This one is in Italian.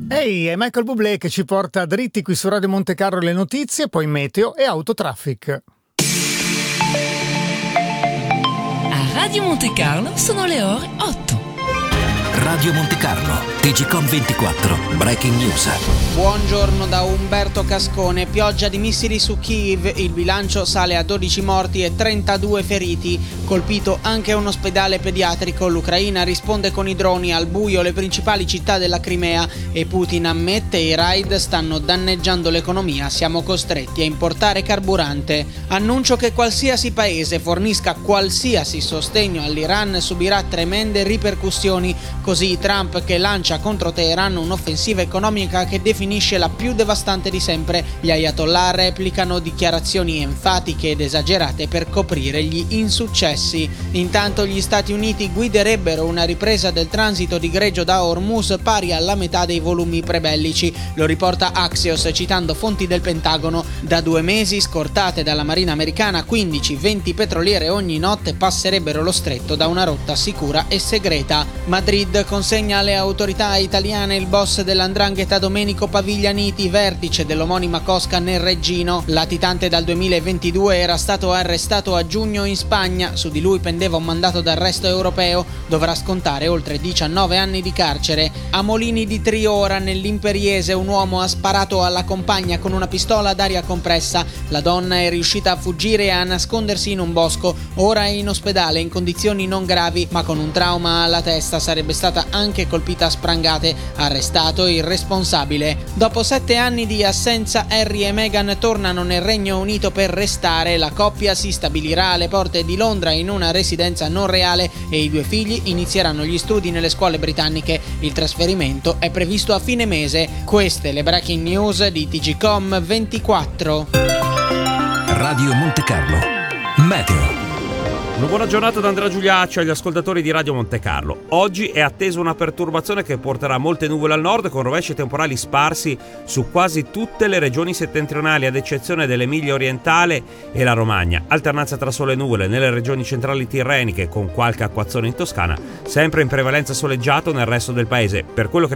Ehi, è Michael Bublé che ci porta dritti qui su Radio Monte Carlo le notizie, poi meteo e autotraffic. A Radio Monte Carlo sono le ore 8. Radio Monte Carlo, TGCOM 24, Breaking News. Buongiorno da Umberto Cascone. Pioggia di missili su Kiev, il bilancio sale a 12 morti e 32 feriti. Colpito anche un ospedale pediatrico, l'Ucraina risponde con i droni al buio le principali città della Crimea e Putin ammette i raid stanno danneggiando l'economia, siamo costretti a importare carburante. Annuncio che qualsiasi paese fornisca qualsiasi sostegno all'Iran subirà tremende ripercussioni. Così Trump che lancia contro Teheran un'offensiva economica che definisce la più devastante di sempre. Gli ayatollah replicano dichiarazioni enfatiche ed esagerate per coprire gli insuccessi. Intanto gli Stati Uniti guiderebbero una ripresa del transito di greggio da Hormuz pari alla metà dei volumi prebellici. Lo riporta Axios citando fonti del Pentagono. Da 2 mesi, scortate dalla Marina americana, 15-20 petroliere ogni notte passerebbero lo stretto da una rotta sicura e segreta. Madrid consegna alle autorità italiane il boss dell''ndrangheta Domenico Paviglianiti, vertice dell'omonima cosca nel Reggino. Latitante dal 2022 era stato arrestato a giugno in Spagna, su di lui pendeva un mandato d'arresto europeo, dovrà scontare oltre 19 anni di carcere. A Molini di Triora, nell'Imperiese, un uomo ha sparato alla compagna con una pistola ad aria compressa. La donna è riuscita a fuggire e a nascondersi in un bosco, ora è in ospedale in condizioni non gravi ma con un trauma alla testa, sarebbe stata anche colpita a sprangate. Arrestato il responsabile. Dopo 7 anni di assenza, Harry e Meghan tornano nel Regno Unito per restare. La coppia si stabilirà alle porte di Londra in una residenza non reale e i 2 figli inizieranno gli studi nelle scuole britanniche. Il trasferimento è previsto a fine mese. Queste le breaking news di TGCOM 24. Radio Monte Carlo, meteo. Una buona giornata da Andrea Giuliaccio agli ascoltatori di Radio Monte Carlo. Oggi è attesa una perturbazione che porterà molte nuvole al nord con rovesci temporali sparsi su quasi tutte le regioni settentrionali ad eccezione dell'Emilia orientale e la Romagna. Alternanza tra sole e nuvole nelle regioni centrali tirreniche con qualche acquazzone in Toscana, sempre in prevalenza soleggiato nel resto del paese. Per quello che